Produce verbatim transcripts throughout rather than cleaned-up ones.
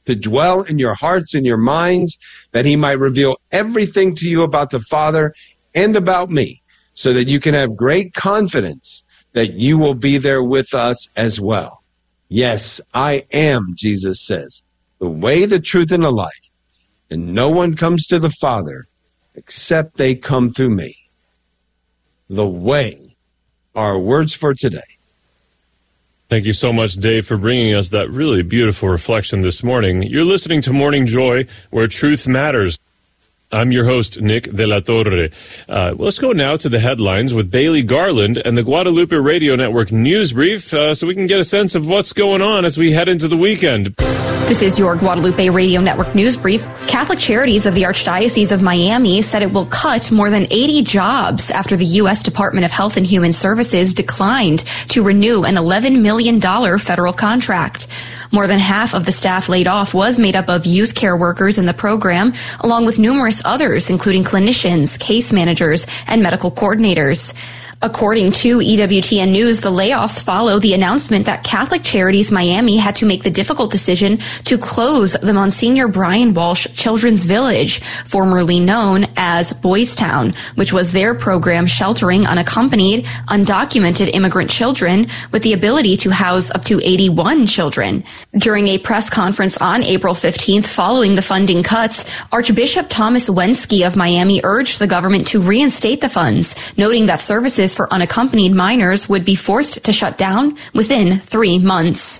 to dwell in your hearts and your minds, that he might reveal everything to you about the Father and about me, so that you can have great confidence that you will be there with us as well. Yes, I am, Jesus says, the way, the truth, and the life, and no one comes to the Father except they come through me. The way, our words for today. Thank you so much, Dave, for bringing us that really beautiful reflection this morning. You're listening to Morning Joy, where truth matters. I'm your host, Nick De La Torre. Uh, let's go now to the headlines with Bailey Garland and the Guadalupe Radio Network News Brief uh, so we can get a sense of what's going on as we head into the weekend. This is your Guadalupe Radio Network News Brief. Catholic Charities of the Archdiocese of Miami said it will cut more than eighty jobs after the U S Department of Health and Human Services declined to renew an eleven million dollars federal contract. More than half of the staff laid off was made up of youth care workers in the program, along with numerous others, including clinicians, case managers, and medical coordinators. According to E W T N News, the layoffs follow the announcement that Catholic Charities Miami had to make the difficult decision to close the Monsignor Brian Walsh Children's Village, formerly known as Boys Town, which was their program sheltering unaccompanied, undocumented immigrant children with the ability to house up to eighty-one children. During a press conference on April fifteenth following the funding cuts, Archbishop Thomas Wensky of Miami urged the government to reinstate the funds, noting that services for unaccompanied minors would be forced to shut down within three months.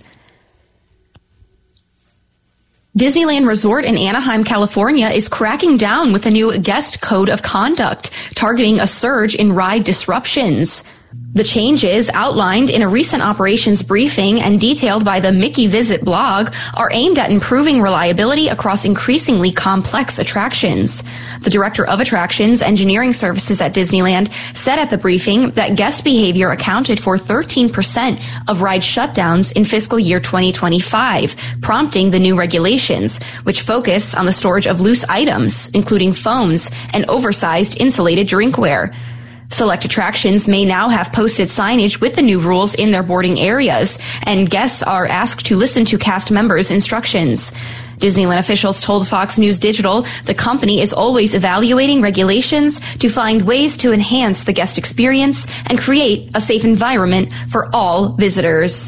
Disneyland Resort in Anaheim, California is cracking down with a new guest code of conduct, targeting a surge in ride disruptions. The changes, outlined in a recent operations briefing and detailed by the Mickey Visit blog, are aimed at improving reliability across increasingly complex attractions. The director of attractions engineering services at Disneyland said at the briefing that guest behavior accounted for thirteen percent of ride shutdowns in fiscal year twenty twenty-five, prompting the new regulations, which focus on the storage of loose items, including phones and oversized insulated drinkware. Select attractions may now have posted signage with the new rules in their boarding areas, and guests are asked to listen to cast members' instructions. Disneyland officials told Fox News Digital the company is always evaluating regulations to find ways to enhance the guest experience and create a safe environment for all visitors.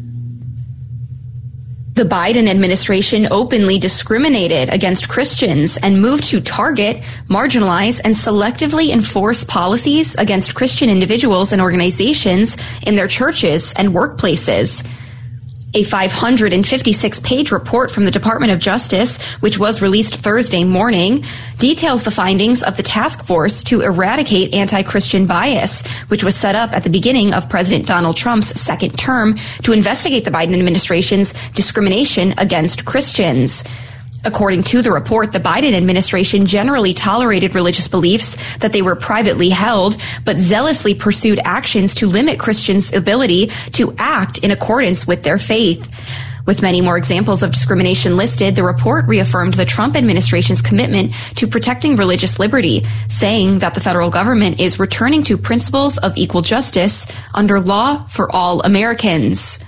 The Biden administration openly discriminated against Christians and moved to target, marginalize, and selectively enforce policies against Christian individuals and organizations in their churches and workplaces. A five hundred fifty-six page report from the Department of Justice, which was released Thursday morning, details the findings of the task force to eradicate anti-Christian bias, which was set up at the beginning of President Donald Trump's second term to investigate the Biden administration's discrimination against Christians. According to the report, the Biden administration generally tolerated religious beliefs that they were privately held, but zealously pursued actions to limit Christians' ability to act in accordance with their faith. With many more examples of discrimination listed, the report reaffirmed the Trump administration's commitment to protecting religious liberty, saying that the federal government is returning to principles of equal justice under law for all Americans.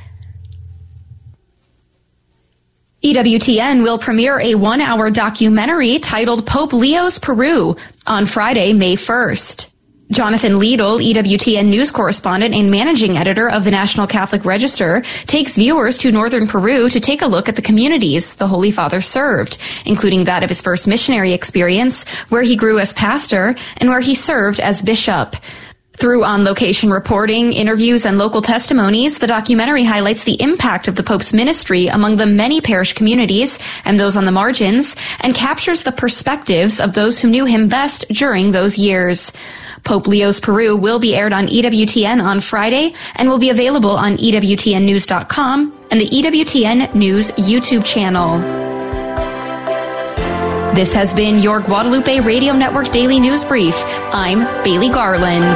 E W T N will premiere a one-hour documentary titled Pope Leo's Peru on Friday, May first. Jonathan Liedl, E W T N news correspondent and managing editor of the National Catholic Register, takes viewers to northern Peru to take a look at the communities the Holy Father served, including that of his first missionary experience, where he grew as pastor and where he served as bishop. Through on-location reporting, interviews, and local testimonies, the documentary highlights the impact of the Pope's ministry among the many parish communities and those on the margins, and captures the perspectives of those who knew him best during those years. Pope Leo's Peru will be aired on E W T N on Friday and will be available on E W T N news dot com and the E W T N News YouTube channel. This has been your Guadalupe Radio Network Daily News Brief. I'm Bailey Garland.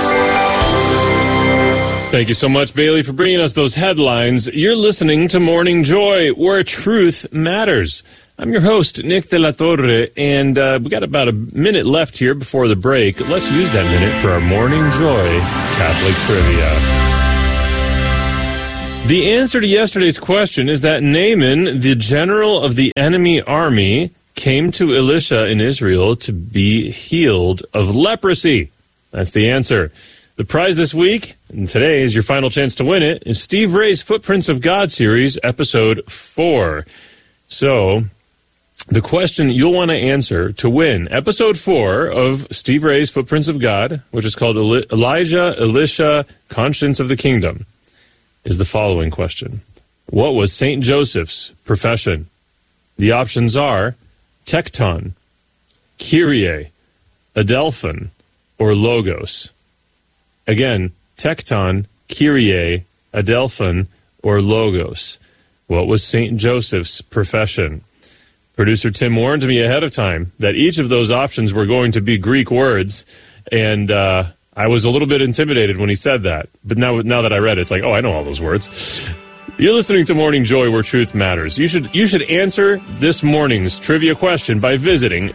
Thank you so much, Bailey, for bringing us those headlines. You're listening to Morning Joy, where truth matters. I'm your host, Nick De La Torre, and uh, we got about a minute left here before the break. Let's use that minute for our Morning Joy Catholic Trivia. The answer to yesterday's question is that Naaman, the general of the enemy army, came to Elisha in Israel to be healed of leprosy. That's the answer. The prize this week, and today is your final chance to win it, is Steve Ray's Footprints of God series, episode four. So, the question you'll want to answer to win episode four of Steve Ray's Footprints of God, which is called Elijah, Elisha, Conscience of the Kingdom, is the following question. What was Saint Joseph's profession? The options are Tecton, Kyrie, Adelphon, or Logos. Again, Tecton, Kyrie, Adelphon, or Logos. What was Saint Joseph's profession? Producer Tim warned me ahead of time that each of those options were going to be Greek words, and uh, I was a little bit intimidated when he said that. But now, now that I read it, it's like, oh, I know all those words. You're listening to Morning Joy, where truth matters. You should you should answer this morning's trivia question by visiting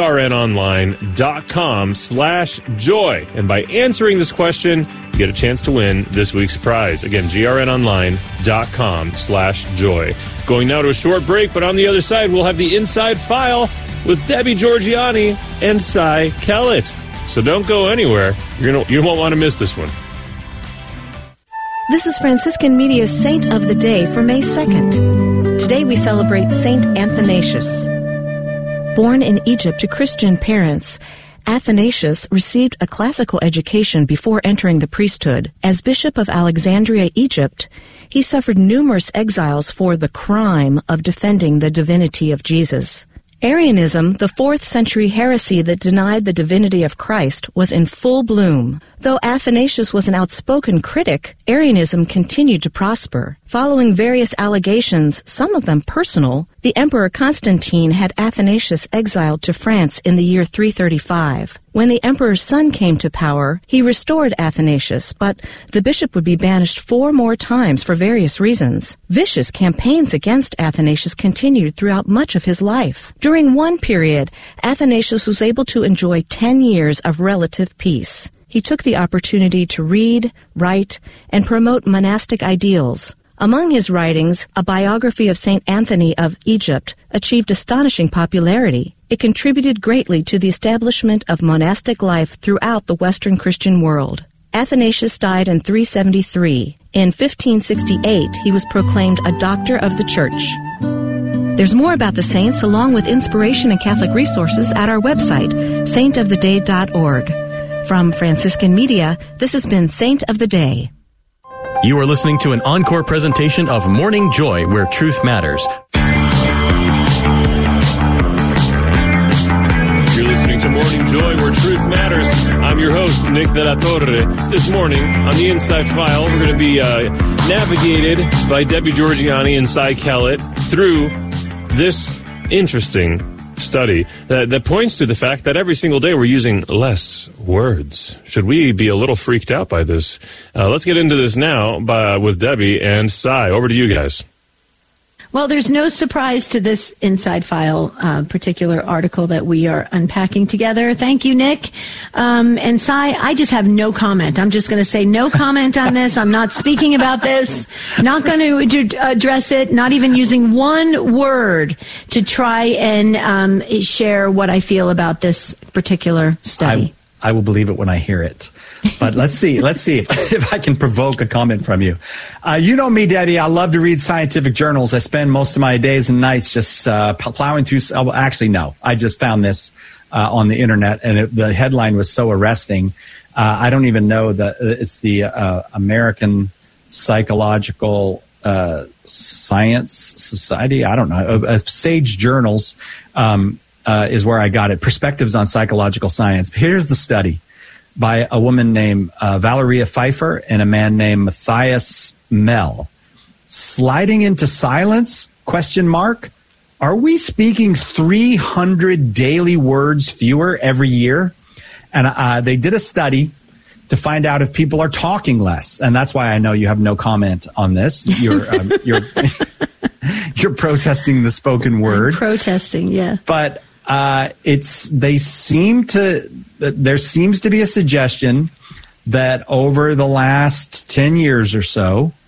grnonline.com slash joy. And by answering this question, you get a chance to win this week's prize. Again, grnonline.com slash joy. Going now to a short break, but on the other side, we'll have the Inside File with Debbie Georgianni and Cy Kellett. So don't go anywhere. You're gonna, you won't want to miss this one. This is Franciscan Media's Saint of the Day for May second. Today we celebrate Saint Athanasius. Born in Egypt to Christian parents, Athanasius received a classical education before entering the priesthood. As Bishop of Alexandria, Egypt, he suffered numerous exiles for the crime of defending the divinity of Jesus. Arianism, the fourth century heresy that denied the divinity of Christ, was in full bloom. Though Athanasius was an outspoken critic, Arianism continued to prosper. Following various allegations, some of them personal, the Emperor Constantine had Athanasius exiled to France in the year three thirty-five. When the emperor's son came to power, he restored Athanasius, but the bishop would be banished four more times for various reasons. Vicious campaigns against Athanasius continued throughout much of his life. During one period, Athanasius was able to enjoy ten years of relative peace. He took the opportunity to read, write, and promote monastic ideals. Among his writings, a biography of Saint Anthony of Egypt achieved astonishing popularity. It contributed greatly to the establishment of monastic life throughout the Western Christian world. Athanasius died in three seventy-three. In fifteen sixty-eight, he was proclaimed a doctor of the Church. There's more about the saints along with inspiration and Catholic resources at our website, saint of the day dot org. From Franciscan Media, this has been Saint of the Day. You are listening to an encore presentation of Morning Joy, where truth matters. You're listening to Morning Joy, where truth matters. I'm your host, Nick De La Torre. This morning, on the Inside File, we're going to be uh, navigated by Debbie Georgianni and Cy Kellett through this interesting study that, that points to the fact that every single day we're using less words. Should we be a little freaked out by this? Uh, let's get into this now by, with Debbie and Cy. Over to you guys. Well, there's no surprise to this Inside File uh, particular article that we are unpacking together. Thank you, Nick. Um, and Cy, I just have no comment. I'm just going to say no comment on this. I'm not speaking about this. Not going to address it. Not even using one word to try and um, share what I feel about this particular study. I, I will believe it when I hear it. But let's see. Let's see if, if I can provoke a comment from you. Uh, you know me, Debbie. I love to read scientific journals. I spend most of my days and nights just uh, plowing through. Oh, actually, no. I just found this uh, on the internet, and it, the headline was so arresting. Uh, I don't even know that it's the uh, American Psychological uh, Science Society. I don't know. Uh, uh, Sage Journals um, uh, is where I got it. Perspectives on Psychological Science. Here's the study by a woman named uh, Valeria Pfeiffer and a man named Matthias Mell. Sliding into silence? Question mark. Are we speaking three hundred daily words fewer every year? And uh, they did a study to find out if people are talking less. And that's why I know you have no comment on this. You're um, you're you're protesting the spoken word. I'm protesting, yeah. But uh, it's they seem to. There seems to be a suggestion that over the last ten years or so,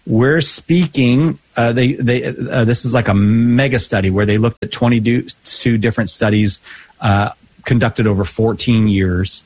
we're speaking. Uh, they they uh, this is like a mega study where they looked at twenty-two different studies uh, conducted over fourteen years,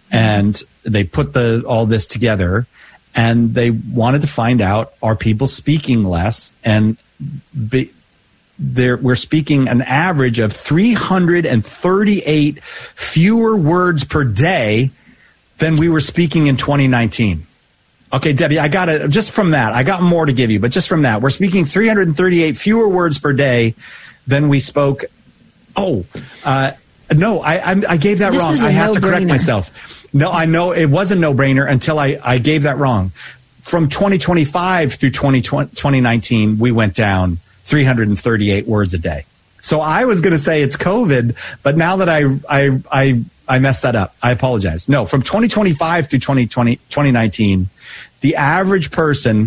and they put the all this together, and they wanted to find out, are people speaking less? And be, There, we're speaking an average of three hundred thirty-eight fewer words per day than we were speaking in twenty nineteen. Okay, Debbie, I got it. Just from that, I got more to give you, but just from that, we're speaking three hundred thirty-eight fewer words per day than we spoke. Oh, uh, no, I, I, I gave that this wrong. Is a I have no-brainer. to correct myself. No, I know it was a no-brainer until I, I gave that wrong. From twenty twenty-five through twenty nineteen, we went down three hundred thirty-eight words a day. So I was going to say it's COVID, but now that I, I, I, I messed that up, I apologize. No, from twenty twenty-five through twenty twenty, twenty nineteen, the average person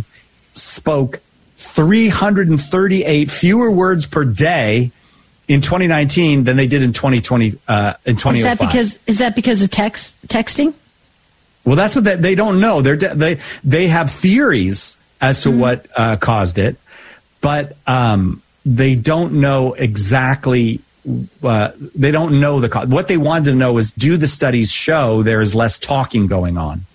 spoke three hundred thirty-eight fewer words per day in twenty nineteen than they did in twenty twenty, uh, in twenty oh five. Is that because, is that because of text, texting? Well, that's what they, they don't know. They're, they, they have theories as to mm-hmm. what uh, caused it. But um, they don't know exactly, uh, they don't know the cause. What they wanted to know is, do the studies show there is less talking going on?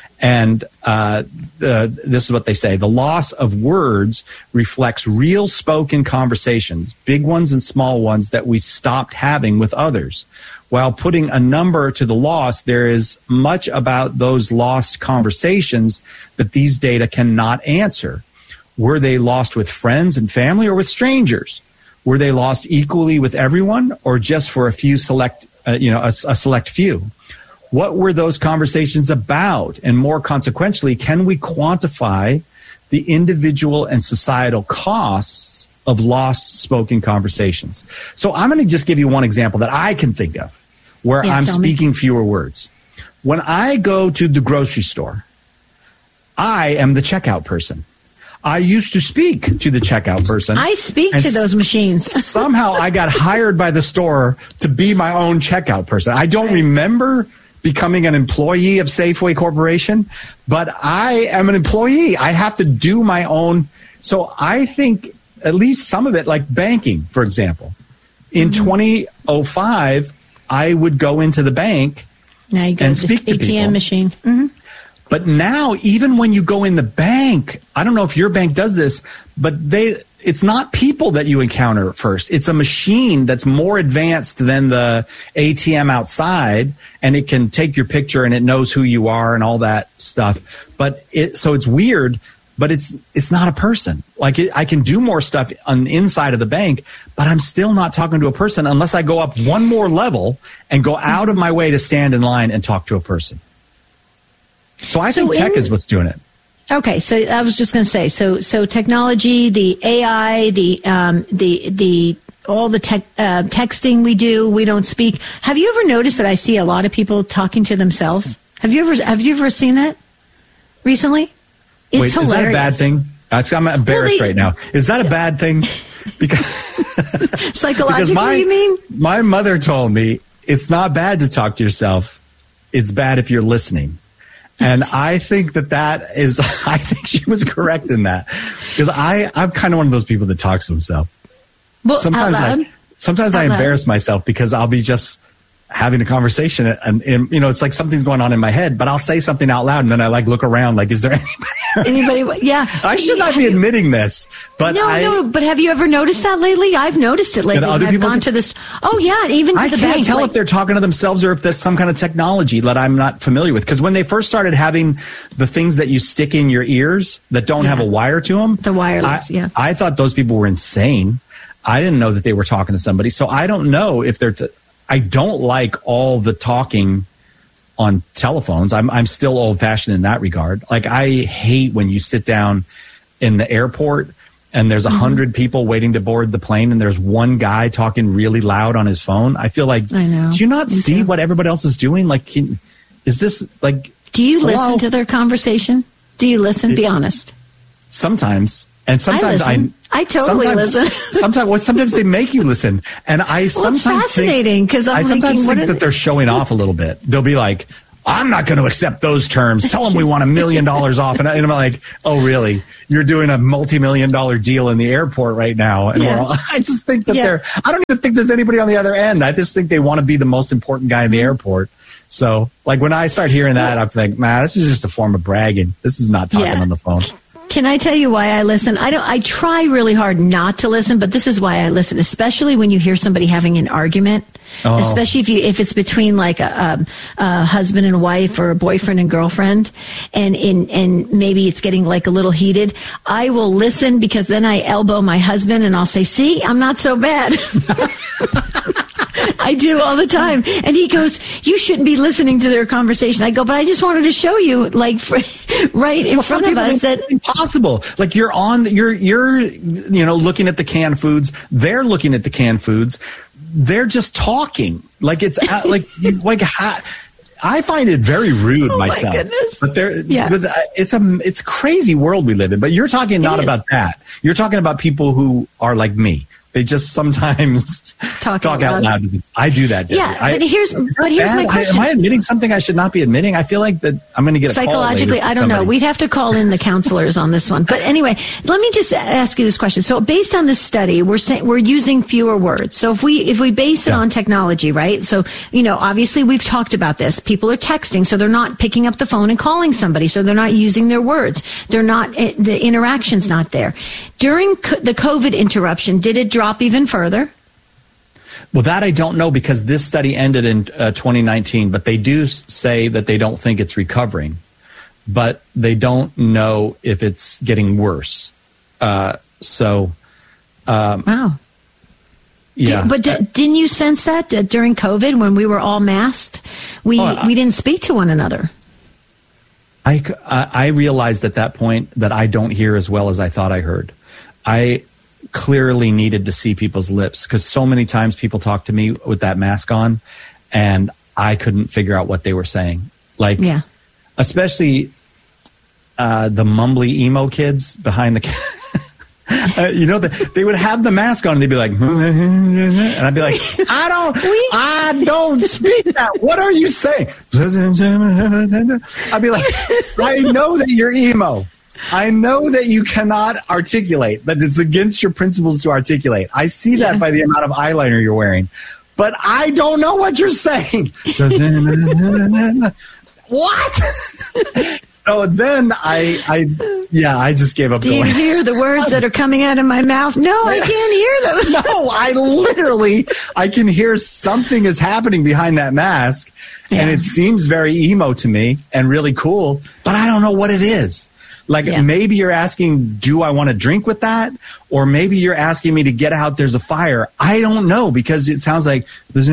And uh, uh, this is what they say. The loss of words reflects real spoken conversations, big ones and small ones, that we stopped having with others. While putting a number to the loss, there is much about those lost conversations that these data cannot answer. Were they lost with friends and family or with strangers? Were they lost equally with everyone or just for a few select, uh, you know, a, a select few? What were those conversations about? And more consequentially, can we quantify the individual and societal costs of lost spoken conversations? So I'm going to just give you one example that I can think of where yeah, I'm speaking me. fewer words. When I go to the grocery store, I am the checkout person. I used to speak to the checkout person. I speak to those machines. Somehow I got hired by the store to be my own checkout person. I don't right. remember becoming an employee of Safeway Corporation, but I am an employee. I have to do my own. So I think at least some of it, like banking, for example, in mm-hmm. twenty oh five, I would go into the bank now you go and to speak the to A T M people. Machine. Mm-hmm. But now, even when you go in the bank, I don't know if your bank does this, but they it's not people that you encounter first. It's a machine that's more advanced than the A T M outside, and it can take your picture and it knows who you are and all that stuff. But it so it's weird, but it's it's not a person. Like it, I can do more stuff on the inside of the bank, but I'm still not talking to a person unless I go up one more level and go out of my way to stand in line and talk to a person. So I so think tech in, is what's doing it. Okay, so I was just going to say, so so technology, the A I, the um, the the all the tech, uh, texting we do, we don't speak. Have you ever noticed that I see a lot of people talking to themselves? Have you ever have you ever seen that recently? It's Wait, hilarious. Is that a bad thing? I'm embarrassed well, they, right now. Is that a bad thing? Because psychologically, because my, you mean? My mother told me it's not bad to talk to yourself. It's bad if you're listening. And I think that that is, I think she was correct in that. Because I, I'm kind of one of those people that talks to himself. Well, sometimes out loud? I, sometimes out I embarrass loud. myself because I'll be just having a conversation and, and, you know, it's like something's going on in my head, but I'll say something out loud and then I like look around like, is there anybody? Anybody? Yeah. I should not be admitting this, but no, I, no. But have you ever noticed that lately? I've noticed it lately. Other I've people gone do? to this. Oh yeah, even to I the can't bank. tell like, if they're talking to themselves or if that's some kind of technology that I'm not familiar with. Because when they first started having the things that you stick in your ears that don't yeah. have a wire to them, the wireless, I, yeah. I thought those people were insane. I didn't know that they were talking to somebody, so I don't know if they're. T- I don't like all the talking on telephones. I'm I'm still old fashioned in that regard. Like I hate when you sit down in the airport and there's a mm-hmm. hundred people waiting to board the plane and there's one guy talking really loud on his phone. I feel like, I know. Do you not Me see too. what everybody else is doing? Like, can, is this like? Do you hello? listen to their conversation? Do you listen? It, Be honest. Sometimes. And sometimes I, listen. I, I totally sometimes, listen. sometimes, well, sometimes they make you listen, and I well, sometimes it's fascinating because I I'm sometimes thinking, think that they're showing off a little bit. They'll be like, I'm not going to accept those terms. Tell them we want a million dollars off. And, I, and I'm like, oh, really? You're doing a multi-million dollar deal in the airport right now. And Yeah. we're all, I just think that Yeah. they're, I don't even think there's anybody on the other end. I just think they want to be the most important guy in the airport. So like when I start hearing that, I'm like, man, this is just a form of bragging. This is not talking Yeah. on the phone. Can I tell you why I listen? I don't. I try really hard not to listen, but this is why I listen. Especially when you hear somebody having an argument, Oh. especially if you if it's between like a, a, a husband and wife or a boyfriend and girlfriend, and in and maybe it's getting like a little heated. I will listen because then I elbow my husband and I'll say, "See, I'm not so bad." I do all the time. And he goes, you shouldn't be listening to their conversation. I go, but I just wanted to show you, like, for, right in Well, front some of people us think that it's impossible. Like you're on, you're, you're, you know, looking at the canned foods. They're looking at the canned foods. They're just talking. Like it's uh, like, you, like, ha- I find it very rude Oh, my myself. goodness. But there, Yeah. but uh, it's a, it's a crazy world we live in. But you're talking not is. about that. You're talking about people who are like me. They just sometimes Talk talk, out out loud. loud. to them. I do that. Debbie. Yeah, I, but here's- is that but here's my bad? question. Am I admitting something I should not be admitting? I feel like that I'm going to get a call later psychologically, from I don't know. somebody. We'd have to call in the counselors on this one. But anyway, let me just ask you this question. So based on this study, we're saying we're using fewer words. So if we if we base it Yeah. on technology, right? So, you know, obviously we've talked about this. People are texting, so they're not picking up the phone and calling somebody, so they're not using their words. They're not eh, the interaction's not there. During co- the COVID interruption, did it drop even further? Well, that I don't know because this study ended in uh, twenty nineteen, but they do s- say that they don't think it's recovering, but they don't know if it's getting worse. Uh, so, Wow. yeah. Did, but d- didn't you sense that uh, during COVID when we were all masked? We Oh, I- we didn't speak to one another. I, c- I- I realized at that point that I don't hear as well as I thought I heard. I clearly needed to see people's lips because so many times people talk to me with that mask on and I couldn't figure out what they were saying. Like, Yeah. especially uh, the mumbly emo kids behind the ca- uh, you know, the, they would have the mask on and they'd be like, and I'd be like, I don't, I don't speak that. What are you saying? I'd be like, I know that you're emo. I know that you cannot articulate, that it's against your principles to articulate. I see that Yeah. by the amount of eyeliner you're wearing, but I don't know what you're saying. What? So then I, I, yeah, I just gave up Do you going. hear the words that are coming out of my mouth? No, I can't hear them. No, I literally, I can hear something is happening behind that mask, and Yeah. it seems very emo to me and really cool, but I don't know what it is. Like Yeah. maybe you're asking, do I want to drink with that? Or maybe you're asking me to get out, there's a fire. I don't know because it sounds like,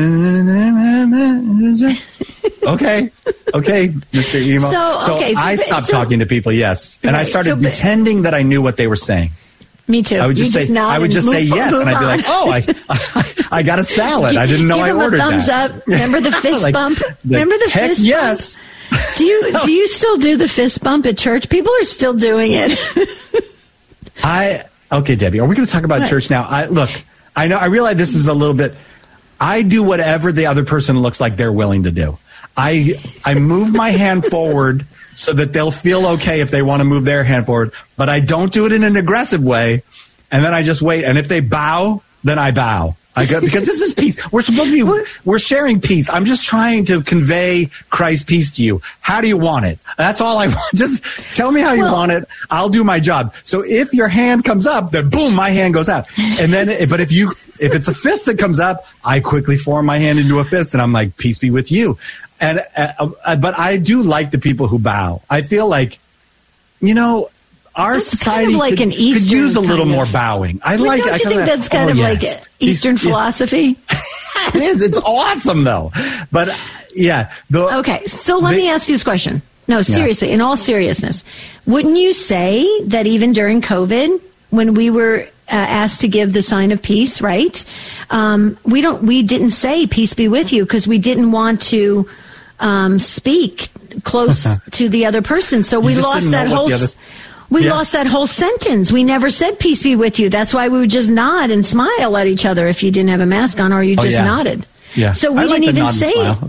okay, okay, Mister Emo. So, okay, so I th- stopped so- talking to people, yes. And I Right, started so but- pretending that I knew what they were saying. Me too. I would just You say, nod I would and just move- say yes, move and I'd be on. like, oh, I, I got a salad. I didn't know Give I him ordered a thumbs that. up. Remember the fist Like, bump? like, Remember the heck fist yes. bump? Do you do you still do the fist bump at church? People are still doing it. I okay, Debbie. Are we going to talk about What? church now? I look. I know. I realize this is a little bit. I do whatever the other person looks like they're willing to do. I I move my hand forward so that they'll feel okay if they want to move their hand forward, but I don't do it in an aggressive way. And then I just wait. And if they bow, then I bow. I go, because this is peace. We're supposed to be, we're sharing peace. I'm just trying to convey Christ's peace to you. How do you want it? That's all I want. Just tell me how you Well- want it. I'll do my job. So if your hand comes up, then boom, my hand goes out. And then, but if you, if it's a fist that comes up, I quickly form my hand into a fist and I'm like, peace be with you. And, uh, uh, but I do like the people who bow. I feel like, you know, our That's society kind of like could, an could Eastern use a little kind more of- bowing. I Well, like. don't I you kinda- think that's kind oh, of yes. like Eastern Yeah. philosophy? It is. It's awesome though. But uh, yeah. The, Okay, so let they- me ask you this question. No, seriously, in all seriousness, wouldn't you say that even during COVID, when we were uh, asked to give the sign of peace, right? Um, we don't. We didn't say "peace be with you" because we didn't want to um, speak close to the other person. So we You just lost didn't know that what whole. the other- s- We Yeah. lost that whole sentence. We never said "peace be with you." That's why we would just nod and smile at each other if you didn't have a mask on, or you Oh, just yeah. nodded. Yeah. So we I like didn't the even nod and say. smile.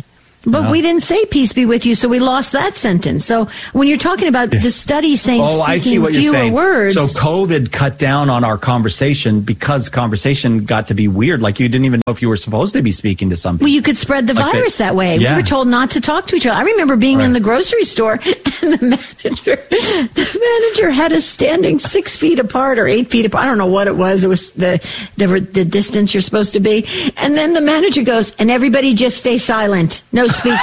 But No. we didn't say peace be with you, so we lost that sentence. So when you're talking about the study saying Oh, I see speaking what you're fewer saying. words. So COVID cut down on our conversation because conversation got to be weird. Like you didn't even know if you were supposed to be speaking to some people. Well, you could spread the Like virus they- that way. Yeah. We were told not to talk to each other. I remember being Right. in the grocery store and the manager, the manager had us standing six feet apart or eight feet apart. I don't know what it was. It was the, the, the distance you're supposed to be. And then the manager goes, and everybody just stay silent. No speaking.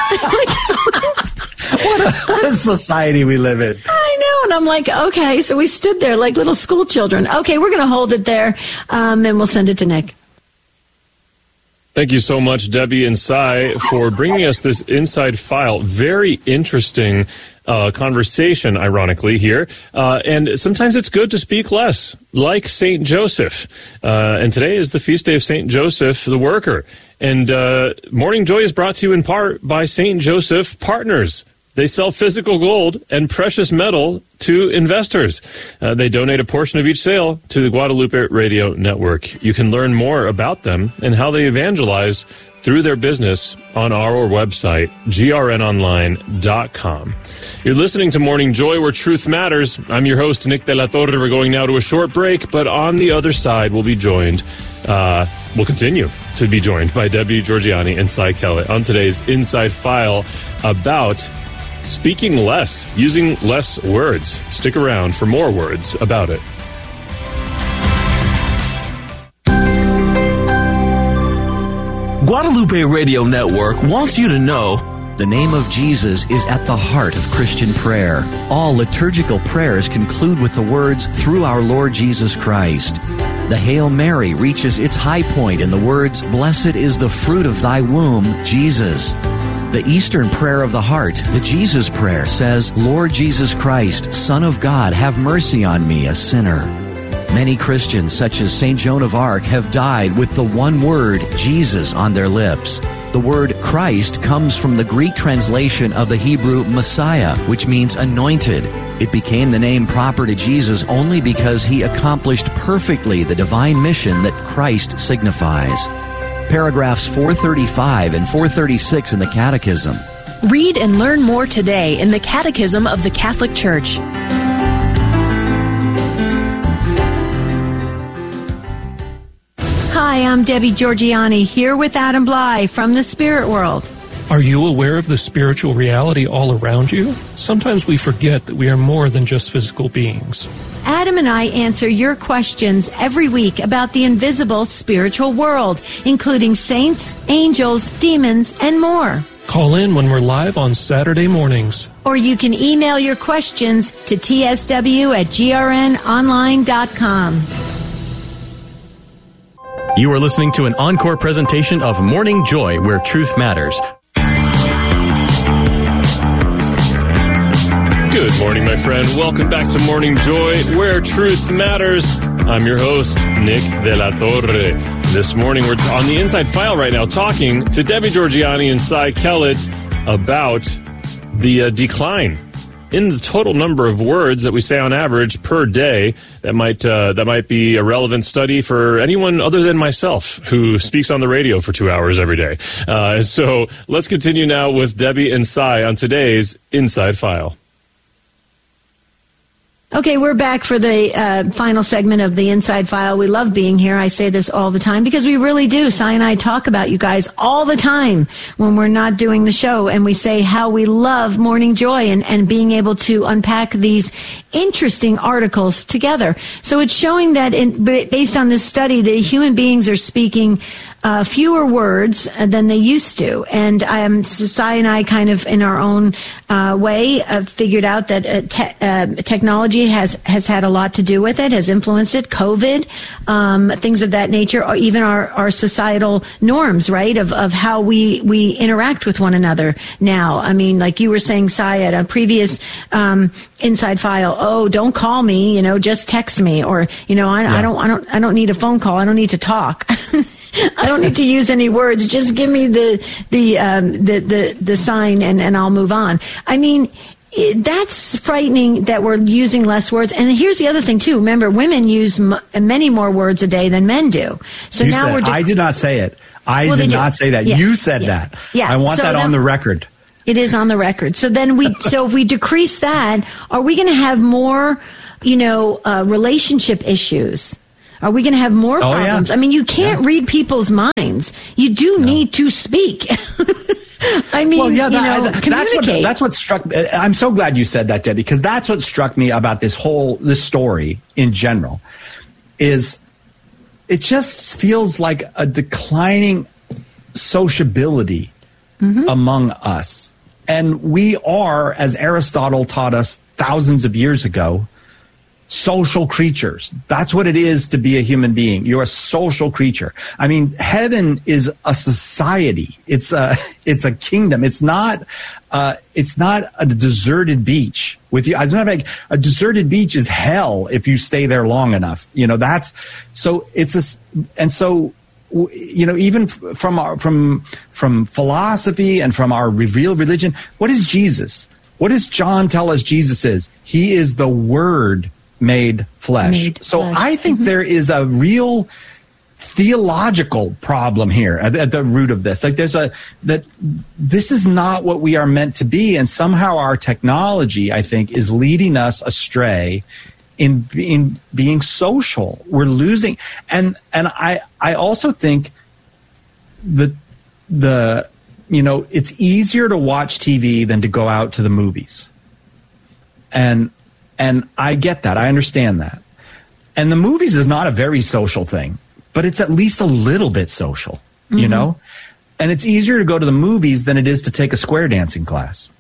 what, a, what a society we live in. I know. And I'm like, okay. So we stood there like little school children. Okay, we're going to hold it there, um, and we'll send it to Nick. Thank you so much, Debbie and Cy, for bringing us this inside file. Very interesting uh, conversation, ironically, here. Uh, and sometimes it's good to speak less, like Saint Joseph. Uh, and today is the feast day of Saint Joseph, the worker. And uh, Morning Joy is brought to you in part by Saint Joseph Partners. They sell physical gold and precious metal to investors. Uh, they donate a portion of each sale to the Guadalupe Radio Network. You can learn more about them and how they evangelize through their business on our website, G R N online dot com. You're listening to Morning Joy, where truth matters. I'm your host, Nick De La Torre. We're going now to a short break, but on the other side, we'll be joined, uh, we'll continue to be joined by Debbie Georgianni and Cy Kellett on today's Inside File about speaking less, using less words. Stick around for more words about it. Guadalupe Radio Network wants you to know the name of Jesus is at the heart of Christian prayer. All liturgical prayers conclude with the words, through our Lord Jesus Christ. The Hail Mary reaches its high point in the words, blessed is the fruit of thy womb, Jesus. The Eastern Prayer of the Heart, the Jesus Prayer, says, Lord Jesus Christ, Son of God, have mercy on me, a sinner. Many Christians, such as Saint Joan of Arc, have died with the one word, Jesus, on their lips. The word Christ comes from the Greek translation of the Hebrew Messiah, which means anointed. It became the name proper to Jesus only because he accomplished perfectly the divine mission that Christ signifies. Paragraphs four thirty-five and four thirty-six in the Catechism. Read and learn more today in the Catechism of the Catholic Church. Hi, I'm Debbie Georgianni here with Adam Bly from the Spirit World. Are you aware of the spiritual reality all around you? Sometimes we forget that we are more than just physical beings. Adam and I answer your questions every week about the invisible spiritual world, including saints, angels, demons, and more. Call in when we're live on Saturday mornings. Or you can email your questions to t s w at g r n online dot com. You are listening to an encore presentation of Morning Joy, where truth matters. Good morning, my friend. Welcome back to Morning Joy, where truth matters. I'm your host, Nick De La Torre. This morning, we're on the Inside File right now talking to Debbie Georgianni and Cy Kellett about the uh, decline in the total number of words that we say on average per day. That might uh, that might be a relevant study for anyone other than myself who speaks on the radio for two hours every day. Uh, so let's continue now with Debbie and Cy on today's Inside File. Okay, we're back for the uh, final segment of the Inside File. We love being here. I say this all the time because we really do. Cy and I talk about you guys all the time when we're not doing the show, and we say how we love Morning Joy and, and being able to unpack these interesting articles together. So it's showing that in, based on this study, that human beings are speaking Uh, fewer words than they used to. And um, Cy and I kind of, in our own uh, way, uh, figured out that uh, te- uh, technology has, has had a lot to do with it, has influenced it. COVID, um, things of that nature, or even our, our societal norms, right, of, of how we, we interact with one another now. I mean, like you were saying, Cy, at a previous um, Inside File, oh, don't call me, you know, just text me. Or, you know, I, yeah. I don't I don't, I don't need a phone call. I don't need to talk. I don't need to use any words. Just give me the the um, the, the the sign, and, and I'll move on. I mean, it, that's frightening that we're using less words. And here's the other thing too. Remember, women use m- many more words a day than men do. So you now said, we're. Dec- I did not say it. I well, did not say that. Yeah. You said yeah. that. Yeah. I want so that now, on the record. It is on the record. So then we. So if we decrease that, are we going to have more, you know, uh, relationship issues? Are we going to have more oh, problems? Yeah. I mean, you can't yeah. read people's minds. You do no. need to speak. I mean, well, yeah, that, you know, that, communicate. That's what, that's what struck me. I'm so glad you said that, Debbie, because that's what struck me about this whole, this story in general, is it just feels like a declining sociability mm-hmm. among us. And we are, as Aristotle taught us thousands of years ago, social creatures. That's what it is to be a human being. You're a social creature. I mean, heaven is a society. It's a, it's a kingdom. It's not, uh, it's not a deserted beach with you. As a matter of fact, a deserted beach is hell if you stay there long enough. You know, that's, so it's a, and so, you know, even from our, from, from philosophy and from our revealed religion, what is Jesus? What does John tell us Jesus is? He is the Word made flesh. Made so flesh. I think mm-hmm. there is a real theological problem here at, at the root of this. Like there's a, that this is not what we are meant to be. And somehow our technology, I think, is leading us astray in being, being social. We're losing. And, and I, I also think that the, you know, it's easier to watch T V than to go out to the movies. And, And I get that. I understand that. And the movies is not a very social thing, but it's at least a little bit social, mm-hmm. you know? And it's easier to go to the movies than it is to take a square dancing class.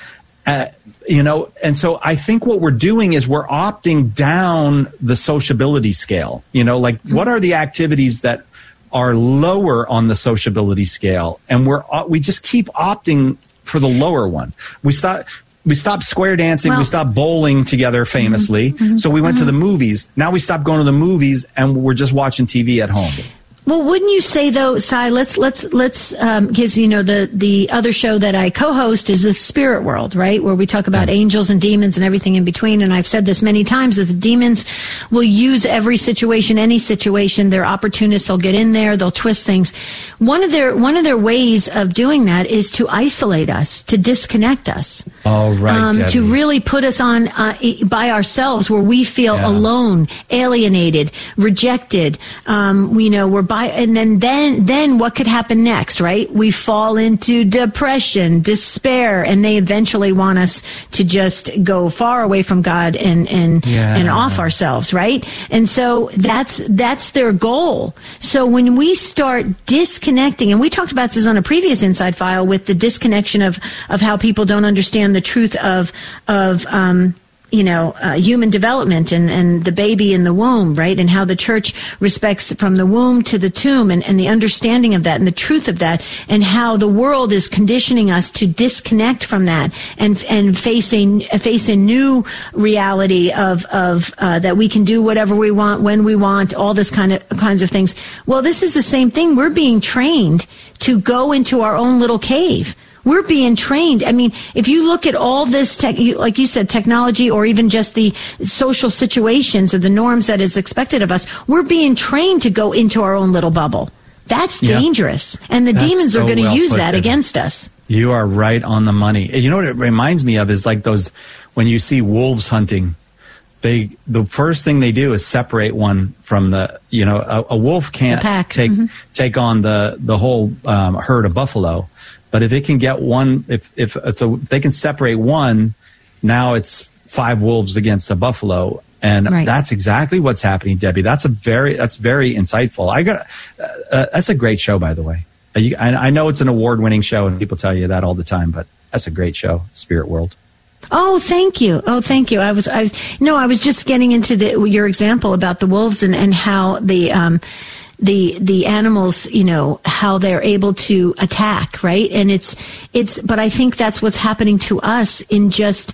Uh, you know, and so I think what we're doing is we're opting down the sociability scale. You know, like mm-hmm. what are the activities that are lower on the sociability scale? And we're, we just keep opting for the lower one. We start... We stopped square dancing. Well, we stopped bowling together famously. Mm-hmm, so we went mm-hmm. to the movies. Now we stopped going to the movies and we're just watching T V at home. Well, wouldn't you say though, Cy? Let's let's let's um, because you know the the other show that I co-host is the Spirit World, right, where we talk about yeah. angels and demons and everything in between. And I've said this many times that the demons will use every situation, any situation. They're opportunists. They'll get in there. They'll twist things. One of their one of their ways of doing that is to isolate us, to disconnect us. Oh, right. Um, to really put us on uh, by ourselves, where we feel yeah. alone, alienated, rejected. Um, you know, we're by. And then, then, then what could happen next, right? We fall into depression, despair, and they eventually want us to just go far away from God and, and, yeah. and off ourselves, right? And so that's, that's their goal. So when we start disconnecting, and we talked about this on a previous Inside File with the disconnection of, of how people don't understand the truth of, of, um, you know, uh, human development and, and the baby in the womb, right? And how the church respects from the womb to the tomb and, and the understanding of that and the truth of that, and how the world is conditioning us to disconnect from that and, and face a, face a new reality of, of, uh, that we can do whatever we want, when we want, all this kind of, kinds of things. Well, this is the same thing. We're being trained to go into our own little cave. We're being trained. I mean, if you look at all this tech, like you said, technology, or even just the social situations or the norms that is expected of us, we're being trained to go into our own little bubble. That's yeah. dangerous. And the That's demons so are going to well use put, that Debbie. against us. You are right on the money. You know what it reminds me of is like those, when you see wolves hunting, they, the first thing they do is separate one from the, you know, a, a wolf can't take, mm-hmm. take on the, the whole um, herd of buffalo. But if it can get one, if if, if, the, if they can separate one, now it's five wolves against a buffalo, and right. that's exactly what's happening, Debbie. That's a very that's very insightful. I got uh, uh, that's a great show, by the way. Uh, you, I, I know it's an award-winning show, and people tell you that all the time, but that's a great show, Spirit World. Oh, thank you. Oh, thank you. I was, I was, no, I was just getting into the your example about the wolves and and how the um. the the animals, you know, how they're able to attack, right? And it's it's but I think that's what's happening to us in just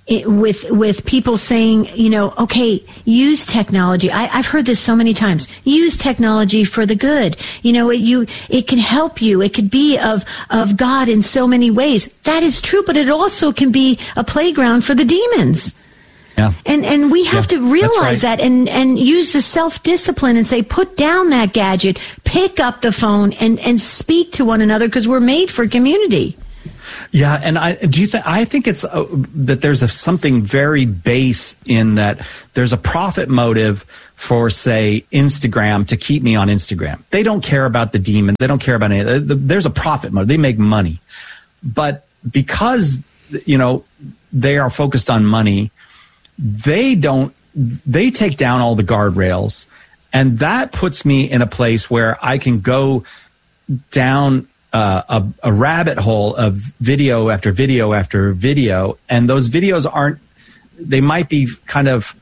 it, with with people saying, you know, okay, use technology. I, I've heard this so many times. Use technology for the good. You know, it, you it can help you. It could be of of God in so many ways. That is true, but it also can be a playground for the demons. Yeah. And and we have yeah, to realize right. that and, and use the self-discipline and say, put down that gadget, pick up the phone, and, and speak to one another, because we're made for community. Yeah, and I do you think I think it's uh, that there's a, something very base in that there's a profit motive for, say, Instagram to keep me on Instagram. They don't care about the demons. They don't care about any. There's a profit motive. They make money, but because you know they are focused on money, they don't. They take down all the guardrails, and that puts me in a place where I can go down Uh, a, a rabbit hole of video after video after video, and those videos aren't, they might be kind of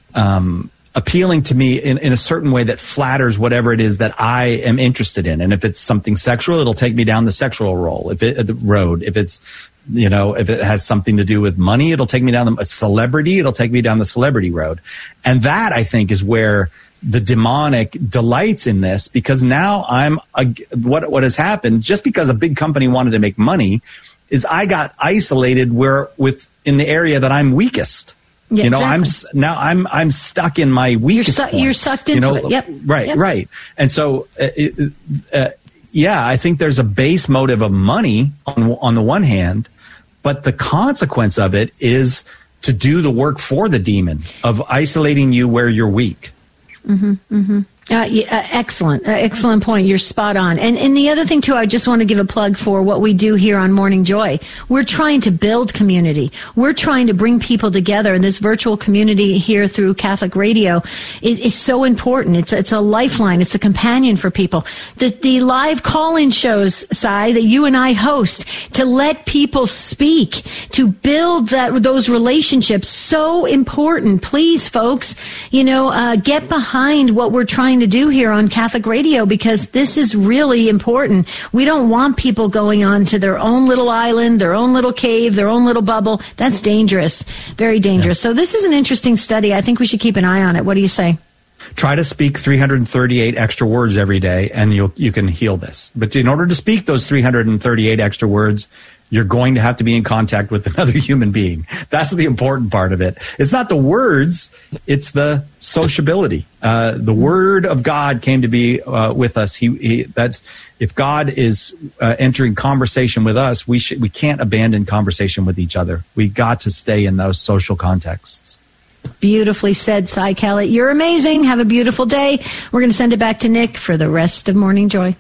um, appealing to me in, in a certain way that flatters whatever it is that I am interested in. And if it's something sexual, it'll take me down the sexual role, if it, the road. If it's, you know, if it has something to do with money, it'll take me down the a celebrity, it'll take me down the celebrity road. And that, I think, is where the demonic delights in this, because now I'm a, what what has happened just because a big company wanted to make money is I got isolated where with in the area that I'm weakest. Yeah, you know, exactly. I'm now I'm I'm stuck in my weakest. You're, su- point, you're sucked into you know? it. Yep. Right. Yep. Right. And so, uh, it, uh, yeah, I think there's a base motive of money on on the one hand, but the consequence of it is to do the work for the demon of isolating you where you're weak. Mm-hmm, mm-hmm. Uh, yeah, uh, excellent, uh, excellent point. You're spot on. And and the other thing too, I just want to give a plug for what we do here on Morning Joy. We're trying to build community. We're trying to bring people together, and this virtual community here through Catholic Radio is, is so important. It's it's a lifeline. It's a companion for people. The the live call-in shows, Si, that you and I host to let people speak, to build that those relationships, so important. Please, folks, you know, uh, get behind what we're trying to do here on Catholic Radio, because this is really important. We don't want people going on to their own little island, their own little cave, their own little bubble. That's dangerous, very dangerous. Yeah. So this is an interesting study. I think we should keep an eye on it. What do you say? Try to speak three hundred thirty-eight extra words every day, and you you can heal this. But in order to speak those three hundred thirty-eight extra words, you're going to have to be in contact with another human being. That's the important part of it. It's not the words, it's the sociability. Uh, the Word of God came to be uh, with us. He, he that's if God is uh, entering conversation with us, we should we can't abandon conversation with each other. We got to stay in those social contexts. Beautifully said, Si Kellett. You're amazing. Have a beautiful day. We're going to send it back to Nick for the rest of Morning Joy.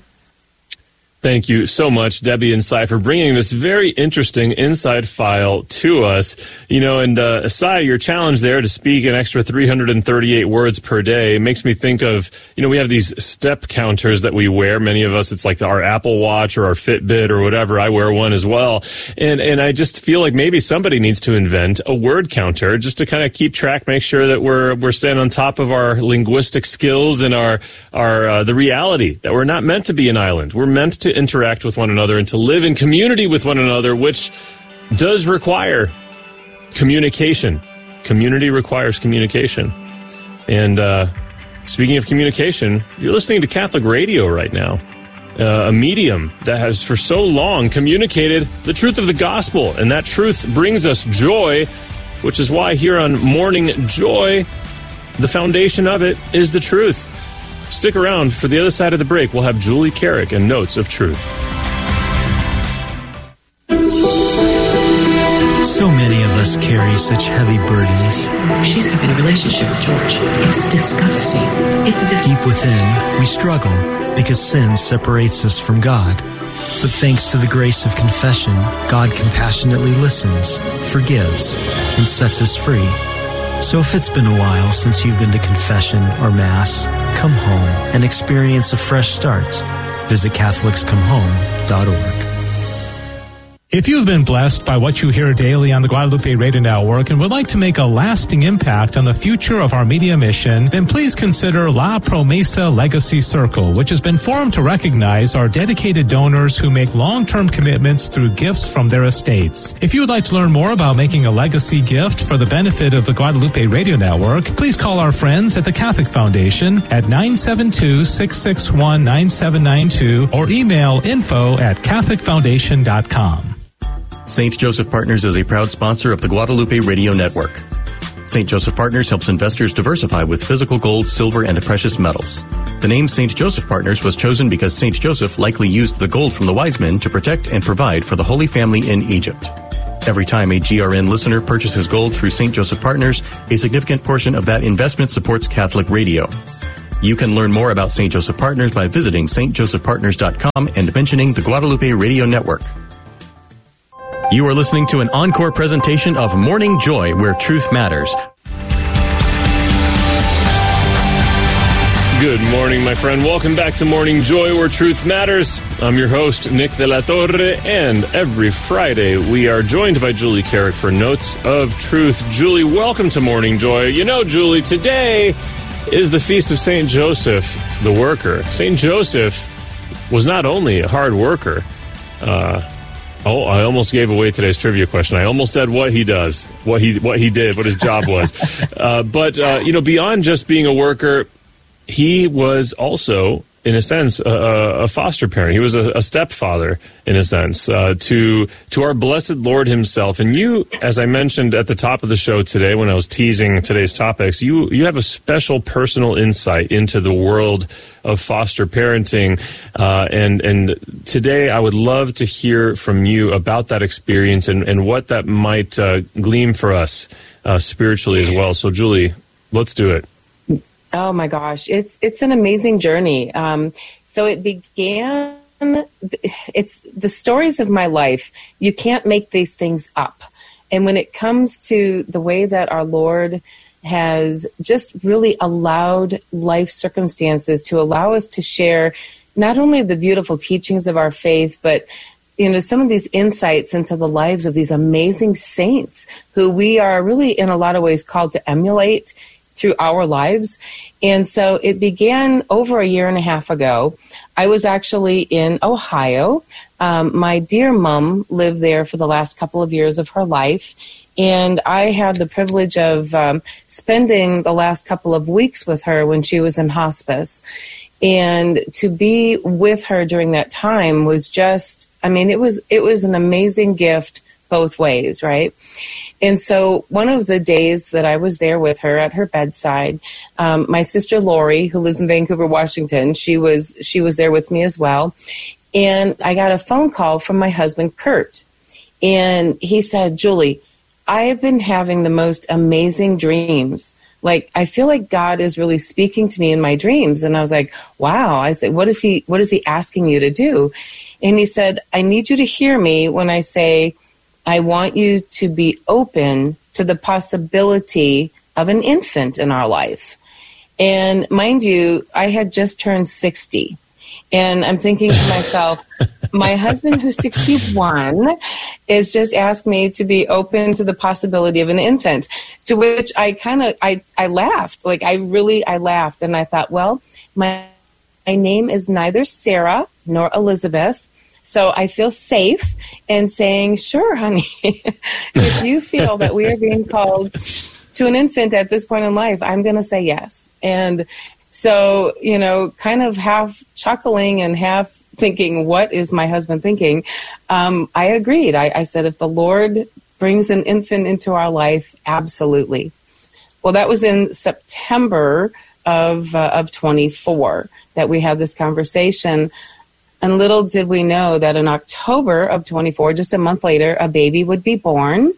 Thank you so much, Debbie and Si, for bringing this very interesting inside file to us. You know, and uh, Si, your challenge there to speak an extra three hundred thirty-eight words per day makes me think of, you know, we have these step counters that we wear. Many of us, it's like our Apple Watch or our Fitbit or whatever. I wear one as well. And and I just feel like maybe somebody needs to invent a word counter just to kind of keep track, make sure that we're we're staying on top of our linguistic skills and our, our uh, the reality that we're not meant to be an island. We're meant to interact with one another and to live in community with one another, which does require communication. Community requires communication. And uh, speaking of communication, you're listening to Catholic Radio right now, uh, a medium that has for so long communicated the truth of the gospel, and that truth brings us joy, which is why here on Morning Joy, the foundation of it is the truth. Stick around for the other side of the break. We'll have Julie Carrick and Notes of Truth. So many of us carry such heavy burdens. She's having a relationship with George. It's disgusting. It's dis- Deep within, we struggle because sin separates us from God. But thanks to the grace of confession, God compassionately listens, forgives, and sets us free. So if it's been a while since you've been to confession or Mass, come home and experience a fresh start. Visit Catholics Come Home dot org. If you've been blessed by what you hear daily on the Guadalupe Radio Network and would like to make a lasting impact on the future of our media mission, then please consider La Promesa Legacy Circle, which has been formed to recognize our dedicated donors who make long-term commitments through gifts from their estates. If you would like to learn more about making a legacy gift for the benefit of the Guadalupe Radio Network, please call our friends at the Catholic Foundation at nine seven two, six six one, nine seven nine two or email info at catholic foundation dot com. Saint Joseph Partners is a proud sponsor of the Guadalupe Radio Network. Saint Joseph Partners helps investors diversify with physical gold, silver, and precious metals. The name Saint Joseph Partners was chosen because Saint Joseph likely used the gold from the wise men to protect and provide for the Holy Family in Egypt. Every time a G R N listener purchases gold through Saint Joseph Partners, a significant portion of that investment supports Catholic radio. You can learn more about Saint Joseph Partners by visiting s t joseph partners dot com and mentioning the Guadalupe Radio Network. You are listening to an encore presentation of Morning Joy, where truth matters. Good morning, my friend. Welcome back to Morning Joy, where truth matters. I'm your host, Nick de la Torre, and every Friday we are joined by Julie Carrick for Notes of Truth. Julie, welcome to Morning Joy. You know, Julie, today is the feast of Saint Joseph, the worker. Saint Joseph was not only a hard worker, uh, Oh, I almost gave away today's trivia question. I almost said what he does, what he what he did, what his job was. uh, but, uh, you know, beyond just being a worker, he was also, in a sense, a, a foster parent. He was a, a stepfather, in a sense, uh, to to our blessed Lord himself. And you, as I mentioned at the top of the show today when I was teasing today's topics, you, you have a special personal insight into the world of foster parenting. Uh, and, and today I would love to hear from you about that experience and, and what that might uh, glean for us uh, spiritually as well. So, Julie, let's do it. Oh my gosh, it's it's an amazing journey. Um, so it began. It's the stories of my life. You can't make these things up. And when it comes to the way that our Lord has just really allowed life circumstances to allow us to share not only the beautiful teachings of our faith, but you know, some of these insights into the lives of these amazing saints who we are really in a lot of ways called to emulate through our lives. And so it began over a year and a half ago. I was actually in Ohio. Um, my dear mom lived there for the last couple of years of her life. And I had the privilege of um, spending the last couple of weeks with her when she was in hospice. And to be with her during that time was just, I mean, it was it was an amazing gift both ways, right? And so one of the days that I was there with her at her bedside, um, my sister Lori, who lives in Vancouver, Washington, she was she was there with me as well. And I got a phone call from my husband, Kurt. And he said, Julie, I have been having the most amazing dreams. Like, I feel like God is really speaking to me in my dreams. And I was like, wow. I said, what is he, what is he asking you to do? And he said, I need you to hear me when I say, I want you to be open to the possibility of an infant in our life. And mind you, I had just turned sixty. And I'm thinking to myself, my husband, who's sixty-one, is just asked me to be open to the possibility of an infant, to which I kind of, I, I laughed. Like, I really, I laughed. And I thought, well, my, my name is neither Sarah nor Elizabeth. So I feel safe in saying, sure, honey, if you feel that we are being called to an infant at this point in life, I'm going to say yes. And so, you know, kind of half chuckling and half thinking, what is my husband thinking? Um, I agreed. I, I said, if the Lord brings an infant into our life, absolutely. Well, that was in September of uh, of twenty-four that we had this conversation. And little did we know that in October of twenty-four, just a month later, a baby would be born.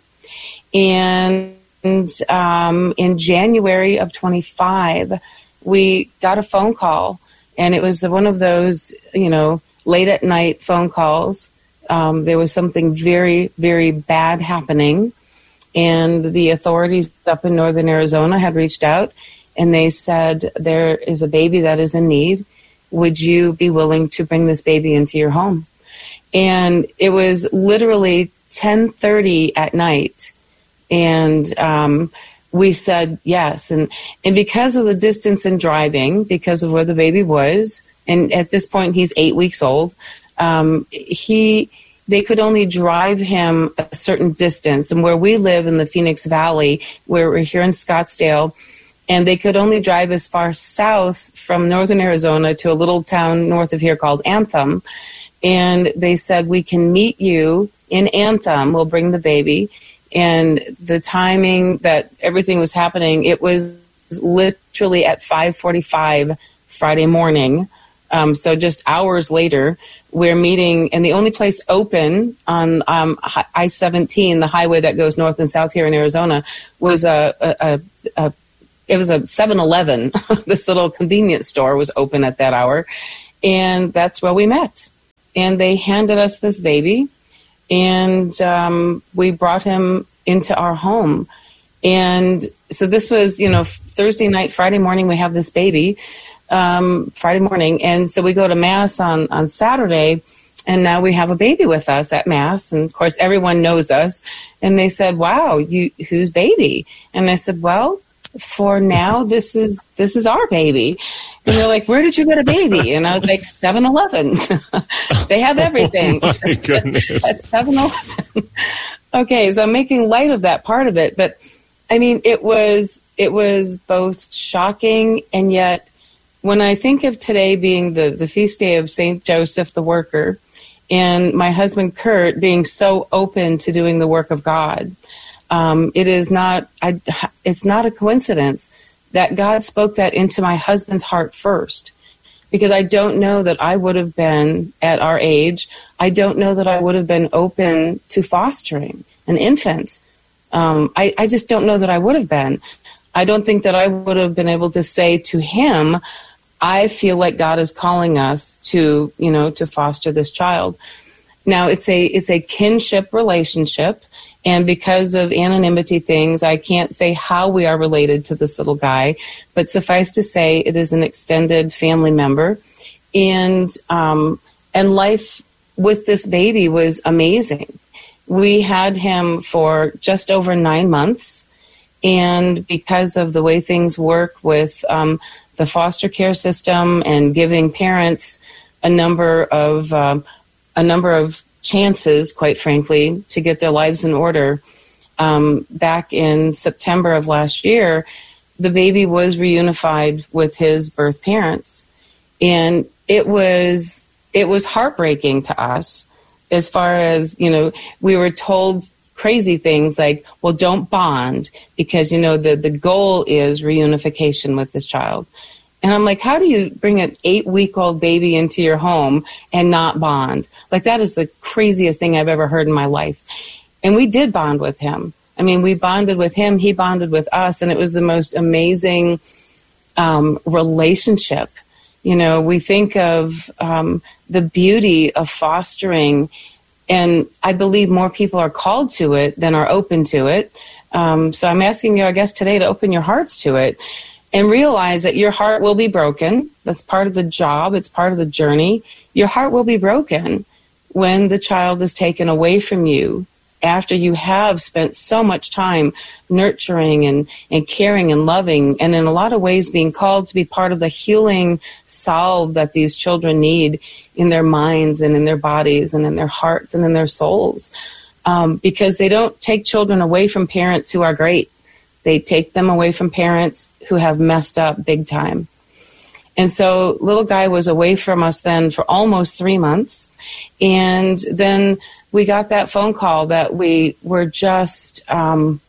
And um, in January of twenty-five, we got a phone call. And it was one of those, you know, late at night phone calls. Um, there was something very, very bad happening. And the authorities up in northern Arizona had reached out. And they said, there is a baby that is in need. Would you be willing to bring this baby into your home? And it was literally ten thirty at night. And um, we said yes. And, and because of the distance in driving, because of where the baby was, and at this point he's eight weeks old, um, he they could only drive him a certain distance. And where we live in the Phoenix Valley, where we're here in Scottsdale, and they could only drive as far south from northern Arizona to a little town north of here called Anthem. And they said, we can meet you in Anthem. We'll bring the baby. And the timing that everything was happening, it was literally at five forty-five Friday morning. Um, so just hours later, we're meeting, and the only place open on um, I seventeen, the highway that goes north and south here in Arizona, was a, a, a, a it was a seven eleven. This little convenience store was open at that hour, and that's where we met. And they handed us this baby, and um, we brought him into our home. And so this was, you know, Thursday night, Friday morning, we have this baby. Um, Friday morning. And so we go to Mass on, on Saturday, and now we have a baby with us at Mass. And of course, everyone knows us. And they said, wow, you, whose baby? And I said, well, for now, this is, this is our baby. And they're like, where did you get a baby? And I was like, seven eleven. They have everything. Oh my goodness. At seven eleven. Okay. So I'm making light of that part of it. But I mean, it was, it was both shocking, and yet, when I think of today being the, the feast day of Saint Joseph the Worker, and my husband Kurt being so open to doing the work of God, um, it is not I, it's not a coincidence that God spoke that into my husband's heart first, because I don't know that I would have been at our age. I don't know that I would have been open to fostering an infant. Um, I, I just don't know that I would have been. I don't think that I would have been able to say to him, I feel like God is calling us to, you know, to foster this child. Now, it's a it's a kinship relationship, and because of anonymity things, I can't say how we are related to this little guy, but suffice to say, it is an extended family member, and um, and life with this baby was amazing. We had him for just over nine months, and because of the way things work with um, the foster care system and giving parents a number of um, a number of chances, quite frankly, to get their lives in order. Um, back in September of last year, the baby was reunified with his birth parents, and it was it was heartbreaking to us. As far as, you know, we were told crazy things like, well, don't bond because, you know, the, the goal is reunification with this child. And I'm like, how do you bring an eight-week-old baby into your home and not bond? Like, that is the craziest thing I've ever heard in my life. And we did bond with him. I mean, we bonded with him. He bonded with us. And it was the most amazing um, relationship. You know, we think of um, the beauty of fostering, and I believe more people are called to it than are open to it. Um, so I'm asking you, I guess, today to open your hearts to it and realize that your heart will be broken. That's part of the job. It's part of the journey. Your heart will be broken when the child is taken away from you after you have spent so much time nurturing and, and caring and loving, and in a lot of ways being called to be part of the healing salve that these children need in their minds and in their bodies and in their hearts and in their souls. Um, because they don't take children away from parents who are great. They take them away from parents who have messed up big time. And so little guy was away from us then for almost three months. And then we got that phone call that we were just um,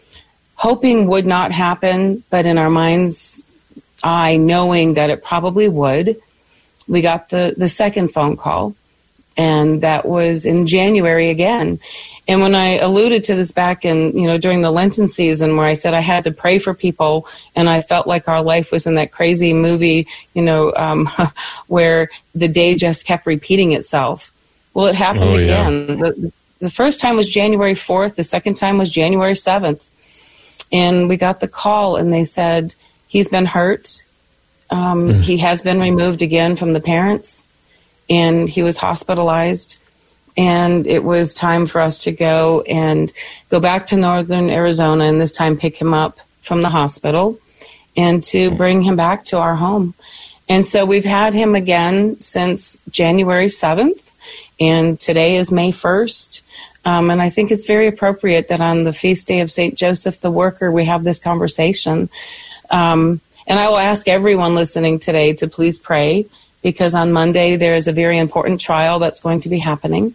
hoping would not happen, but in our minds, I knowing that it probably would. We got the, the second phone call, and that was in January again. And when I alluded to this back in, you know, during the Lenten season where I said I had to pray for people, and I felt like our life was in that crazy movie, you know, um, where the day just kept repeating itself. Well, it happened oh, again. Yeah. The, the first time was January fourth. The second time was January seventh. And we got the call, and they said, he's been hurt. Um, mm. He has been removed again from the parents. and he was hospitalized. And it was time for us to go and go back to northern Arizona, and this time pick him up from the hospital and to bring him back to our home. And so we've had him again since January seventh, and today is May first. Um, and I think it's very appropriate that on the feast day of Saint Joseph the Worker, we have this conversation. Um, and I will ask everyone listening today to please pray, because on Monday there is a very important trial that's going to be happening.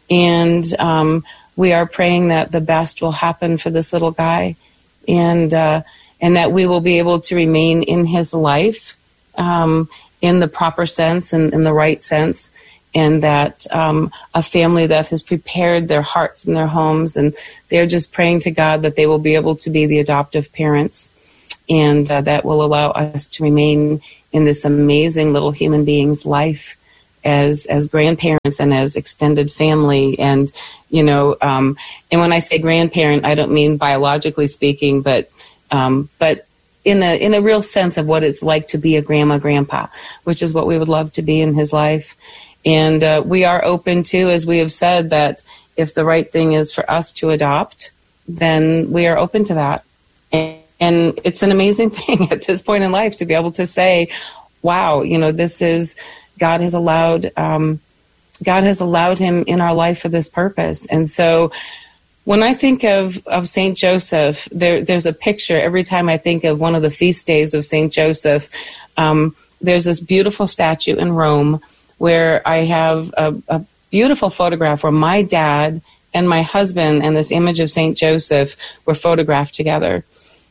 And um, we are praying that the best will happen for this little guy, and uh, and that we will be able to remain in his life um, in the proper sense and in the right sense, and that um, a family that has prepared their hearts and their homes, and they're just praying to God that they will be able to be the adoptive parents, and uh, that will allow us to remain in this amazing little human being's life as as grandparents and as extended family. And, you know, um, and when I say grandparent, I don't mean biologically speaking, but um, but in a in a real sense of what it's like to be a grandma, grandpa, which is what we would love to be in his life. And uh, we are open to, as we have said, that if the right thing is for us to adopt, then we are open to that. And, and it's an amazing thing at this point in life to be able to say, wow, you know, this is, God has allowed, um, God has allowed him in our life for this purpose. And so when I think of, of Saint Joseph, there, there's a picture every time I think of one of the feast days of Saint Joseph. Um, there's this beautiful statue in Rome where I have a, a beautiful photograph where my dad and my husband and this image of Saint Joseph were photographed together.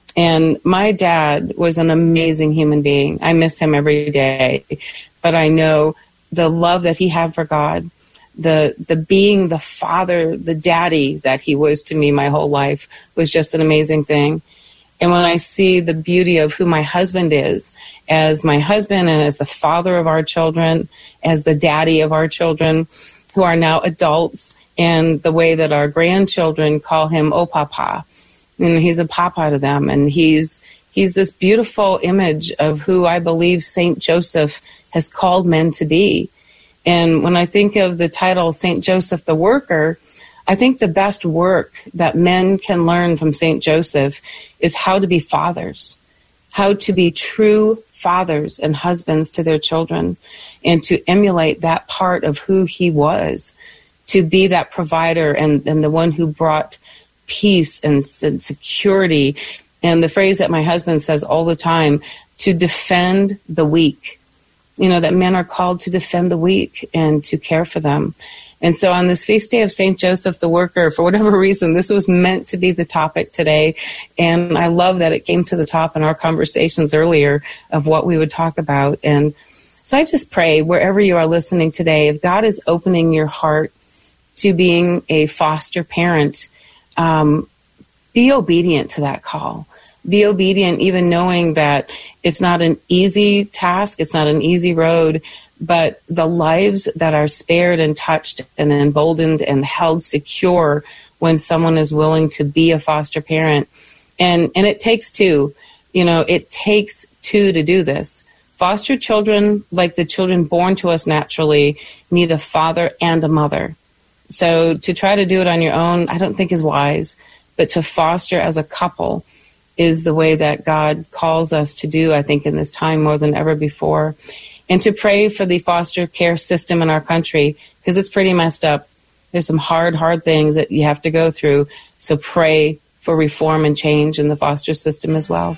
And my dad was an amazing human being. I miss him every day. But I know the love that he had for God, the the being the father, the daddy that he was to me my whole life was just an amazing thing. And when I see the beauty of who my husband is, as my husband and as the father of our children, as the daddy of our children who are now adults, and the way that our grandchildren call him, oh, papa, and he's a papa to them. And he's he's this beautiful image of who I believe Saint Joseph has called men to be. And when I think of the title Saint Joseph the Worker, I think the best work that men can learn from Saint Joseph is how to be fathers, how to be true fathers and husbands to their children, and to emulate that part of who he was, to be that provider and, and the one who brought peace and, and security. And the phrase that my husband says all the time, to defend the weak. You know, that men are called to defend the weak and to care for them. And so on this feast day of Saint Joseph the Worker, for whatever reason, this was meant to be the topic today. And I love that it came to the top in our conversations earlier of what we would talk about. And so I just pray wherever you are listening today, if God is opening your heart to being a foster parent, um, be obedient to that call. Be obedient, even knowing that it's not an easy task, it's not an easy road, but the lives that are spared and touched and emboldened and held secure when someone is willing to be a foster parent. And and it takes two. You know, it takes two to do this. Foster children, like the children born to us naturally, need a father and a mother. So to try to do it on your own, I don't think is wise, but to foster as a couple is the way that God calls us to do, I think, in this time more than ever before. And to pray for the foster care system in our country, because it's pretty messed up. There's some hard, hard things that you have to go through. So pray for reform and change in the foster system as well.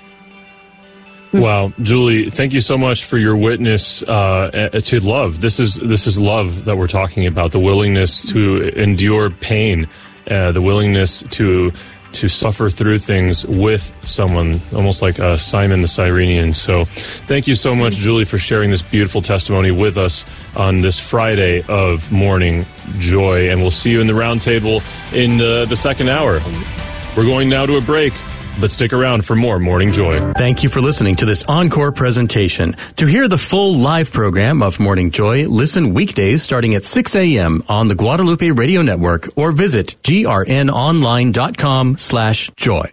Wow, Julie, thank you so much for your witness uh, to love. This is this is love that we're talking about, the willingness to endure pain, uh, the willingness to to suffer through things with someone, almost like uh, Simon the Cyrenian. So thank you so much, Julie, for sharing this beautiful testimony with us on this Friday of Morning Joy. And we'll see you in the round table in uh, the second hour. We're going now to a break, but stick around for more Morning Joy. Thank you for listening to this encore presentation. To hear the full live program of Morning Joy, listen weekdays starting at six a.m. on the Guadalupe Radio Network or visit grnonline.com slash joy.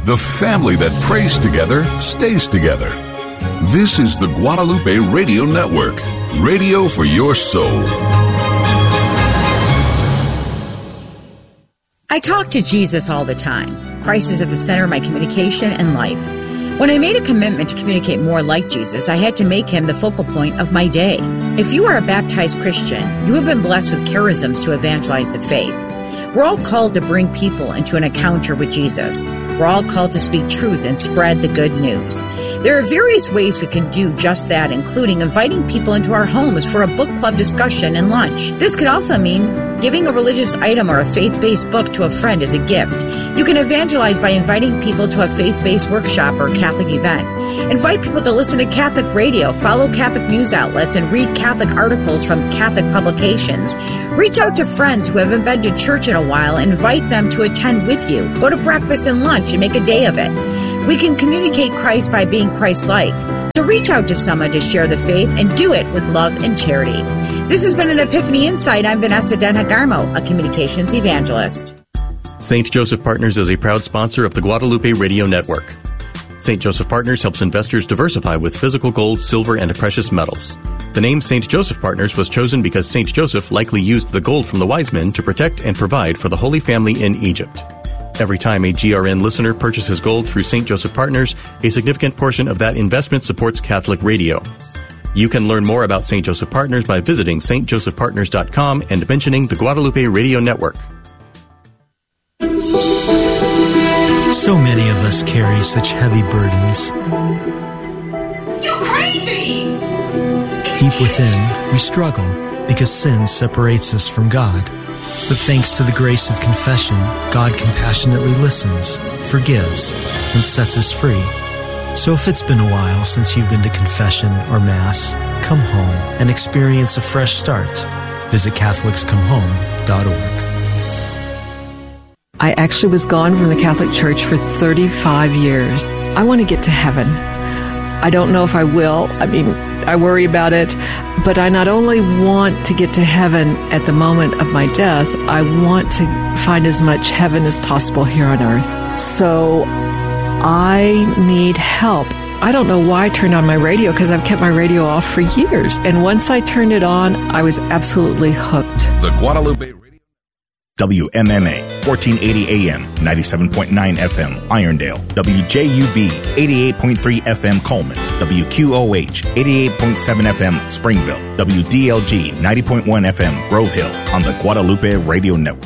The family that prays together stays together. This is the Guadalupe Radio Network, radio for your soul. I talk to Jesus all the time. Christ is at the center of my communication and life. When I made a commitment to communicate more like Jesus, I had to make him the focal point of my day. If you are a baptized Christian, you have been blessed with charisms to evangelize the faith. We're all called to bring people into an encounter with Jesus. We're all called to speak truth and spread the good news. There are various ways we can do just that, including inviting people into our homes for a book club discussion and lunch. This could also mean giving a religious item or a faith-based book to a friend as a gift. You can evangelize by inviting people to a faith-based workshop or Catholic event. Invite people to listen to Catholic radio, follow Catholic news outlets, and read Catholic articles from Catholic publications. Reach out to friends who haven't been to church in a while and invite them to attend with you. Go to breakfast and lunch and make a day of it. We can communicate Christ by being Christ-like. So reach out to someone to share the faith and do it with love and charity. This has been an Epiphany Insight. I'm Vanessa Denhagarmo, a communications evangelist. Saint Joseph Partners is a proud sponsor of the Guadalupe Radio Network. Saint Joseph Partners helps investors diversify with physical gold, silver, and precious metals. The name Saint Joseph Partners was chosen because Saint Joseph likely used the gold from the wise men to protect and provide for the Holy Family in Egypt. Every time a G R N listener purchases gold through Saint Joseph Partners, a significant portion of that investment supports Catholic radio. You can learn more about Saint Joseph Partners by visiting s t joseph partners dot com and mentioning the Guadalupe Radio Network. So many of us carry such heavy burdens. You're crazy! Deep within, we struggle because sin separates us from God. But thanks to the grace of confession, God compassionately listens, forgives, and sets us free. So if it's been a while since you've been to confession or Mass, come home and experience a fresh start. Visit Catholics Come Home dot org. I actually was gone from the Catholic Church for thirty-five years. I want to get to heaven. I don't know if I will. I mean, I worry about it. But I not only want to get to heaven at the moment of my death, I want to find as much heaven as possible here on earth. So I need help. I don't know why I turned on my radio, because I've kept my radio off for years. And once I turned it on, I was absolutely hooked. The Guadalupe W M M A, fourteen eighty A M, ninety-seven point nine F M, Irondale. W J U V, eighty-eight point three F M, Coleman. W Q O H, eighty-eight point seven F M, Springville. W D L G, ninety point one F M, Grove Hill, on the Guadalupe Radio Network.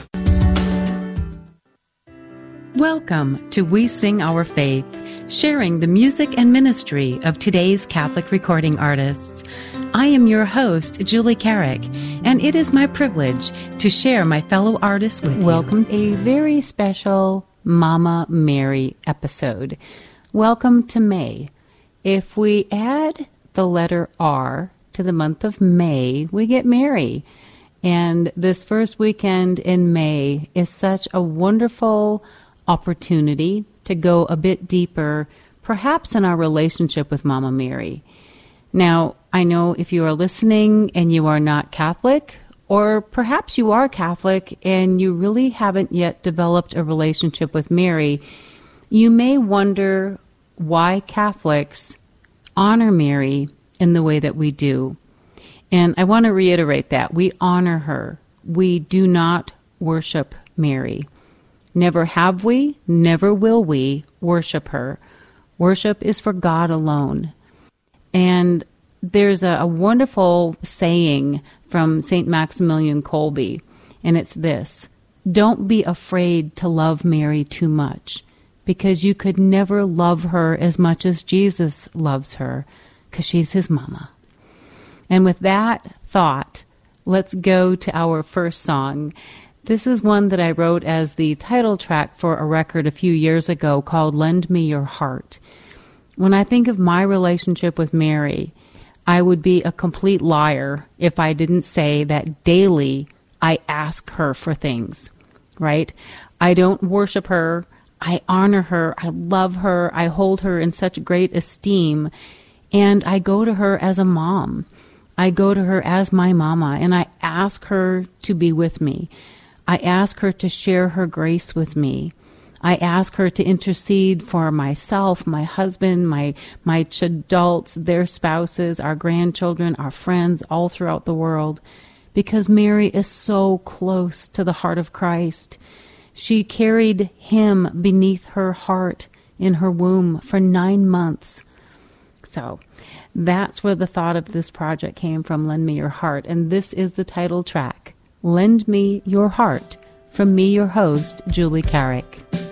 Welcome to We Sing Our Faith, sharing the music and ministry of today's Catholic recording artists. I am your host, Julie Carrick, and it is my privilege to share my fellow artists with you. Welcome to a very special Mama Mary episode. Welcome to May. If we add the letter R to the month of May, we get Mary. And this first weekend in May is such a wonderful opportunity to go a bit deeper, perhaps in our relationship with Mama Mary. Now, I know if you are listening and you are not Catholic, or perhaps you are Catholic and you really haven't yet developed a relationship with Mary, you may wonder why Catholics honor Mary in the way that we do. And I want to reiterate that. We honor her. We do not worship Mary. Never have we, never will we worship her. Worship is for God alone. And there's a, a wonderful saying from Saint Maximilian Kolbe, and it's this: don't be afraid to love Mary too much, because you could never love her as much as Jesus loves her, because she's his mama. And with that thought, let's go to our first song. This is one that I wrote as the title track for a record a few years ago called Lend Me Your Heart. When I think of my relationship with Mary, I would be a complete liar if I didn't say that daily I ask her for things, right? I don't worship her. I honor her. I love her. I hold her in such great esteem. And I go to her as a mom. I go to her as my mama, and I ask her to be with me. I ask her to share her grace with me. I ask her to intercede for myself, my husband, my my adults, their spouses, our grandchildren, our friends, all throughout the world, because Mary is so close to the heart of Christ. She carried him beneath her heart in her womb for nine months. So that's where the thought of this project came from, Lend Me Your Heart. And this is the title track, Lend Me Your Heart, from me, your host, Julie Carrick.